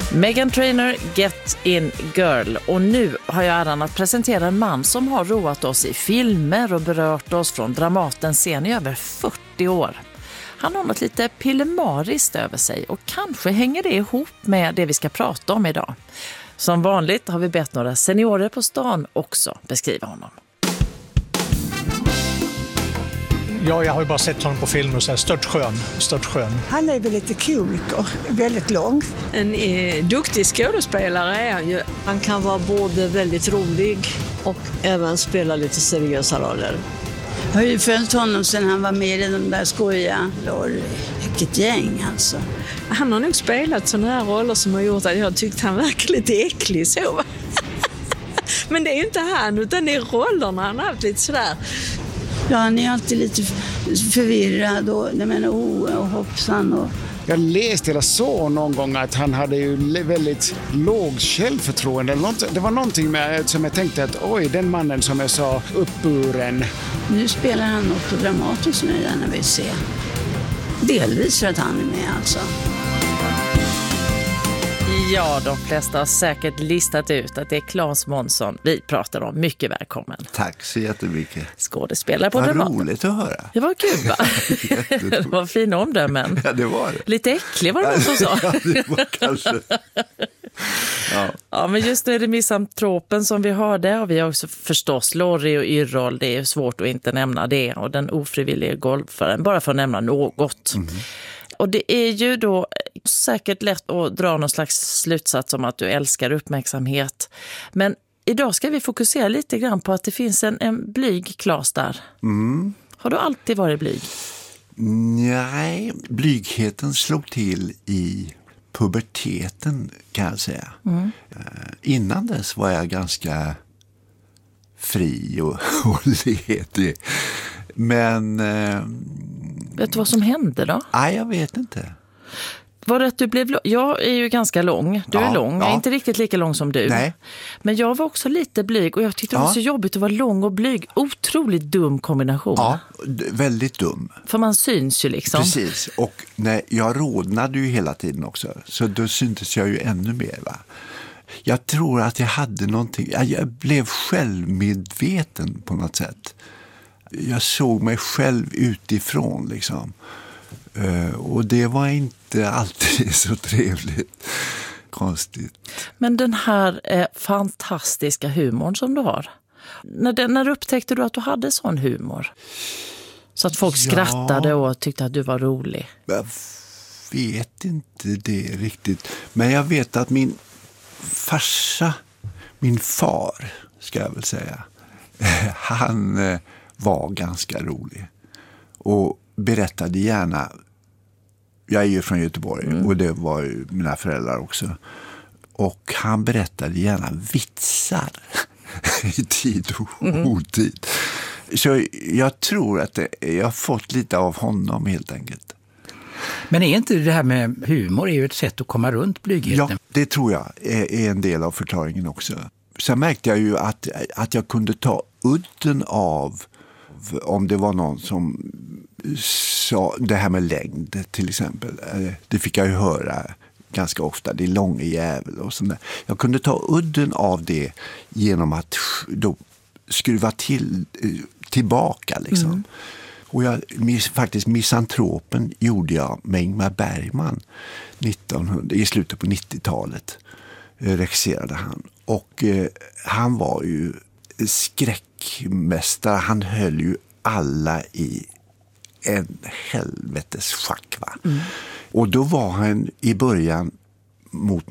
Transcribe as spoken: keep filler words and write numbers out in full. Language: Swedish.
Meghan Trainor, Get In Girl. Och nu har jag äran att presentera en man som har roat oss i filmer och berört oss från Dramatens scen i över fyrtio år. Han har något lite pillemariskt över sig och kanske hänger det ihop med det vi ska prata om idag. Som vanligt har vi bett några seniorer på stan också beskriva honom. Ja, jag har ju bara sett honom på film och så här, stört skön, stört skön. Han är väl lite komiker, väldigt lång. En eh, duktig skådespelare är han ju. Han kan vara både väldigt rolig och även spela lite seriösa roller. Jag har ju följt honom sedan han var med i de där skoja. Vilket gäng alltså. Han har nog spelat sådana här roller som har gjort att jag tyckte han verkar lite äcklig så. Men det är ju inte han utan det är rollerna han har haft lite sådär. Ja, han är alltid lite förvirrad och, jag menar, oh, och hoppsan. Och... Jag läste eller så någon gång att han hade ju väldigt låg självförtroende. Det var någonting med, som jag tänkte att oj, den mannen som jag sa uppburen. Nu spelar han något dramatiskt nu där när vi ser. Delvis för att han är med alltså. Ja, de flesta har säkert listat ut att det är Claes Månsson vi pratar om. Mycket välkommen. Tack så jättemycket. Skådespelare på Vad Dramaten. roligt att höra. Det var kul, va? Det var fina omdömen. Ja, det var det. Lite äcklig var det någon som sa. Ja, det var kanske. Ja. Ja, men just nu är det misantropen som vi hörde och vi har också förstås Lorry och Yrrol. Det är svårt att inte nämna det och den ofrivilliga golfaren, bara för att nämna något. Mm. Och det är ju då säkert lätt att dra någon slags slutsats om att du älskar uppmärksamhet. Men idag ska vi fokusera lite grann på att det finns en, en blyg Claes där. Mm. Har du alltid varit blyg? Nej, blygheten slog till i puberteten kan jag säga. Mm. Innan dess var jag ganska fri och, och ledig. Men... Eh, vet du vad som hände då? Nej, jag vet inte. Var det att du blev... Jag är ju ganska lång. Du ja, är lång. Jag är ja. inte riktigt lika lång som du. Nej. Men jag var också lite blyg och jag tyckte ja. det var så jobbigt att vara lång och blyg. Otroligt dum kombination. Ja, väldigt dum. För man syns ju liksom. Precis. Och nej, jag rodnade ju hela tiden också. Så då syntes jag ju ännu mer, va? Jag tror att jag hade någonting... Jag blev självmedveten på något sätt. Jag såg mig själv utifrån liksom. Uh, och det var inte alltid så trevligt. Konstigt. Men den här eh, fantastiska humorn som du har. När, den, när upptäckte du att du hade sån humor? Så att folk ja. skrattade och tyckte att du var rolig. Jag vet inte det riktigt. Men jag vet att min farsa, min far ska jag väl säga. Han... Eh, var ganska rolig och berättade gärna, jag är ju från Göteborg mm. och det var ju mina föräldrar också, och han berättade gärna vitsar i tid och mm. otid. Så jag tror att det, jag har fått lite av honom helt enkelt. Men är inte det här med humor är ju ett sätt att komma runt blygheten? Ja, det tror jag är, är en del av förklaringen också. Så märkte jag ju att, att jag kunde ta udden av om det var någon som sa det här med längd till exempel. Det fick jag ju höra ganska ofta. Det är långa jävel och sånt där. Jag kunde ta udden av det genom att då skruva till tillbaka liksom. Mm. Och jag, faktiskt misantropen gjorde jag med Ingmar Bergman nittonhundra, i slutet på nittiotalet. Regisserade han. Och eh, han var ju skräckmästare. Han höll ju alla i en helvetes schack, va? Mm. Och då var han i början mot